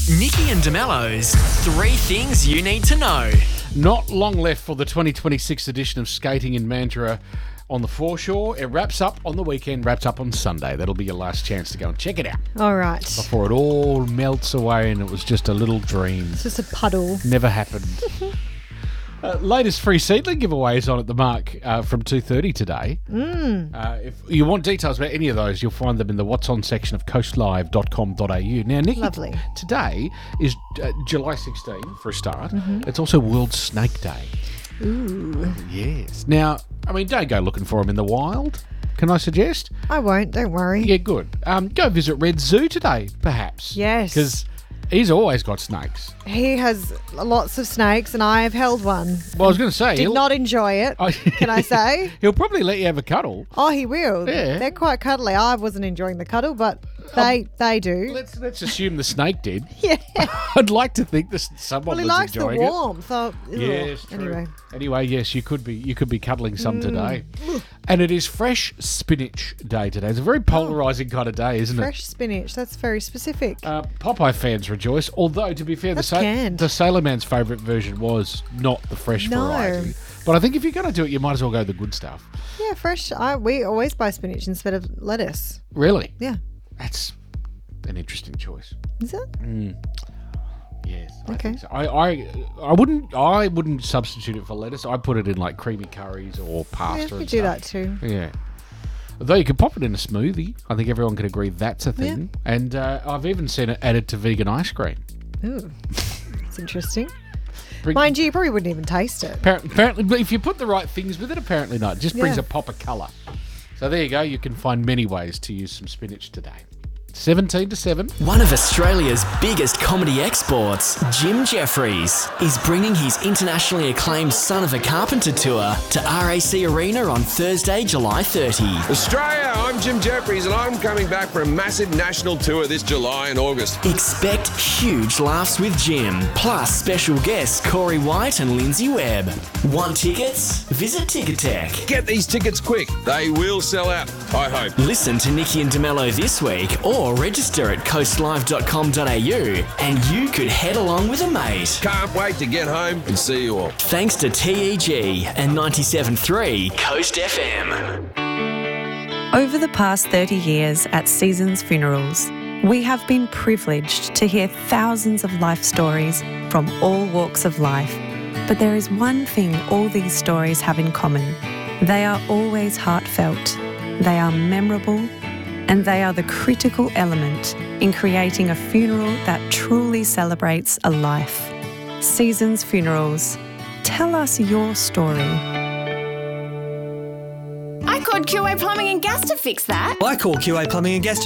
Nikki and DeMello's 3 Things You Need to Know. Not long left for the 2026 edition of Skating in Mandurah on the foreshore. It wraps up on the weekend, wraps up on Sunday. That'll be your last chance to go and check it out All right. before it all melts away and it was just a little dream. It's just a puddle. Never happened. Latest free seedling giveaway is on at the Mark from 2:30 today. If you want details about any of those, you'll find them in the What's On section of coastlive.com.au. Now, Nikki, Lovely. today is July 16 for a start. It's also World Snake Day. Ooh. Yes. Now, I mean, don't go looking for them in the wild, can I suggest? I won't, don't worry. Yeah, good. Go visit Red Zoo today, perhaps. Yes. Because he's always got snakes. He has lots of snakes and I have held one. Well, I was going to say... Did not enjoy it, can I say? He'll probably let you have a cuddle. Oh, he will. Yeah. They're quite cuddly. I wasn't enjoying the cuddle, but they do. Let's assume the snake did. Yeah. I'd like to think that someone Well, he was likes the enjoying it. warmth. So, Yes, true. Anyway. Yes, you could be cuddling some today. And it is Fresh Spinach Day today. It's a very polarising kind of day, isn't Fresh spinach. That's very specific. it? Popeye fans rejoice. Although, to be fair, That's canned. the Sailor Man's favourite version was not the fresh No. variety. But I think if you're going to do it, you might as well go the good stuff. Yeah, fresh. We always buy spinach instead of lettuce. Really? Yeah. That's an interesting choice. Is it? Yes. I Okay. think so. I wouldn't substitute it for lettuce. I put it in like creamy curries or pasta. Yeah, and we do stuff. that too. Yeah. Although you could pop it in a smoothie. I think everyone can agree that's a thing. And I've even seen it added to vegan ice cream. Ooh. It's interesting. Bring- Mind you probably wouldn't even taste it. Apparently, but if you put the right things with it, apparently not. It just brings Yeah. a pop of colour. So there you go. You can find many ways to use some spinach today. 17 to 7. One of Australia's biggest comedy exports, Jim Jeffries, is bringing his internationally acclaimed Son of a Carpenter tour to RAC Arena on Thursday, July 30. Australia, I'm Jim Jeffries and I'm coming back for a massive national tour this July and August. Expect huge laughs with Jim, plus special guests Corey White and Lindsay Webb. Want tickets? Visit Ticketek. Get these tickets quick. They will sell out, I hope. Listen to Nikki and DeMello this week or register at coastlive.com.au and you could head along with a mate. Can't wait to get home and see you all. Thanks to TEG and 97.3 Coast FM. Over the past 30 years at Seasons Funerals, we have been privileged to hear thousands of life stories from all walks of life. But there is one thing all these stories have in common. They are always heartfelt, they are memorable, and they are the critical element in creating a funeral that truly celebrates a life. Seasons Funerals. Tell us your story. I called QA Plumbing and Gas to fix that. I call QA Plumbing and Gas